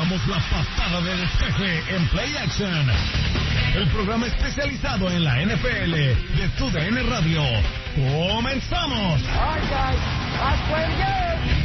damos la patada de despeje en Play Action, el programa especializado en la NFL de TUDN Radio. ¡Comenzamos! All right, guys, that's where to go.